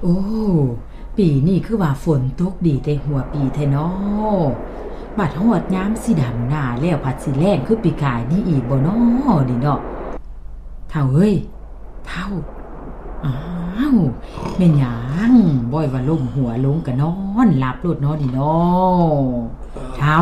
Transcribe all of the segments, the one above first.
อ้ปีนี้คือว่าฝนตกดีแต่หัวปีแท้น้อบัดฮอดยามสิดำหน้าแล้วผัดสิแล้งคือปีกายนี่อีกบ่น้อนี่เนาะเฒ่าเอ้ยเฒ่าอ้าวแม่นหยังบ่อยว่าลงหัวลงก็นอนหลับโลดเนาะนี่เนาะเฒ่า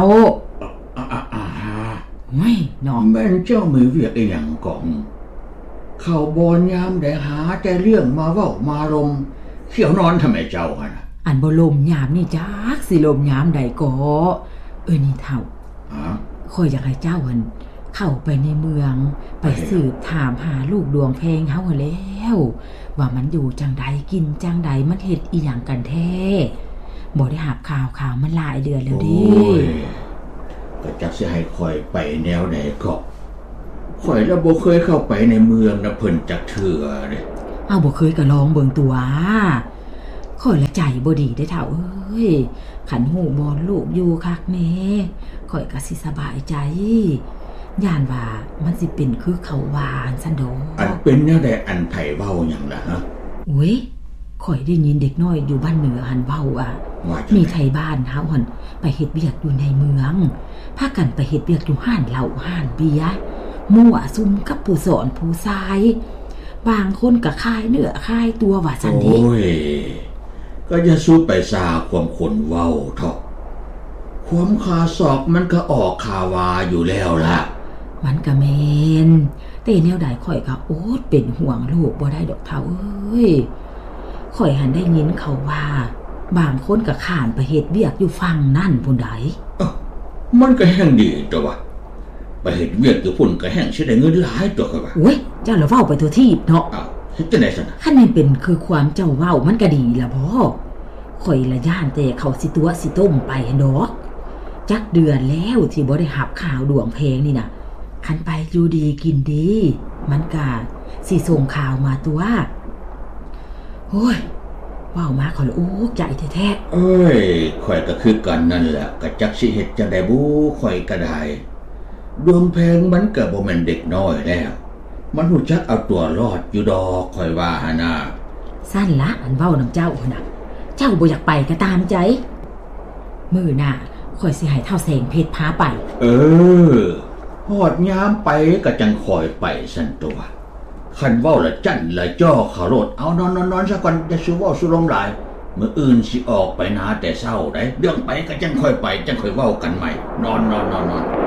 ไม่เนาะแม่นเจ้ามีเวียกอีหยังก่อนเข้าบอนยามได้หาแต่เรื่องมาเว้ามาลมเขียวนอนทำไมเจ้าหั่นน่ะอันบ่ลมยามนี่จักสิลมยามใดก็นี่เฒ่าข้อยอยากให้เจ้าหั่นเข้าไปในเมืองไปสืบถามหาลูกดวงแพงเฮาแล้วว่ามันอยู่จังใดกินจังใดมันเฮ็ดอีหยังกันแท้บ่ได้หาบข่าวมันหลายเดือนแล้วดิก็จักสิให้ข่อยไปแนวใดก็ข่อยแล้วบ่เคยเข้าไปในเมืองนะเพิ่นจักเทื่อเด้เอาบ่เคยก็ลองเบิ่งตัวข่อยละใจบ่ดีได้เฒ่าเอ้ยขันหูบอนลูกอยู่คักแม่ข่อยก็สิสบายใจย่านว่ามันสิเป็นคือเขาวานซั่นดอกอันเป็นแนวใดอันไผเว้าหยังล่ะฮะอุ๊ยข่อยได้ยินเด็กน้อยอยู่บ้านเหนือหันเว้ามีไทบ้านเฮาหั่นไปเฮ็ดเวียกอยู่ในเมืองพากันไปเฮ็ดเวียกอยู่ห้านเหล้าห้านเบียร์มั่วซุ่มกับผู้สอนผู้ชายบางคนก็คายเนื้อคายตัวว่าซั่นเด้โอ้ยก็อย่าสู้ไปซาความคนเว้าเถาะความคาศอกมันก็ออกคาวาอยู่แล้วล่ะมันก็แม่นแต่แนวใดข่อยก็โอ๊ตเป็นห่วงลูกบ่ได้ดอกเฒ่าเอ้ยข่อยหันได้ยินเขาว่าบางคนก็ข้ามไปเฮ็ดเวียกอยู่ฝั่งนั่นพุ่นใดมันก็แห่งดีตัววะไปเฮ็ดเวียกอยู่พุ่นก็แห่งสิได้เงินหลายตัวก็ว่าโอ้ยเจ้าละเว้าไปทั่วทีบเนาะเฮ็ดจังได๋ซั่นคันนี้เป็นคือความเจ้าเว้ามันก็ดีล่ะบ่ข่อยละย่านแต่เขาสิตัวสิต้มไปดอกจักเดือนแล้วที่บ่ได้รับข่าวดวงเพลงนี่น่ะคันไปอยู่ดีกินดีมันก็สิส่งข่าวมาตัวโอ้ยว้าวมาขอละโอ้ใจแท้ๆเอ้ยข่อยก็คือกันนั่นแหละก็จักสิเฮ็ดจังได๋บ่ข่อยก็ได้ดวงเพลงมันก็บ่แม่นเด็กน้อยแล้วมันรู้จักเอาตัวรอดอยู่ดอกข่อยว่าหั่นน่ะซั่นละอันเว้านำเจ้าพุ่นน่ะเจ้าบ่อยากไปก็ตามใจมื้อหน้าข่อยสิให้เฒ่าแสงเพชรพาไปฮอดยามไปก็จังคอยไปซั่นตัวคันเว้าละจั่นละจ้อขารถเอานอนๆซะก่อนจะสิเว้าสุลมหลายมื้ออื่นสิออกไปนาแต่เช้าได้เรื่องไปก็จังค่อยไปจังค่อยเว้ากันใหม่นอนๆ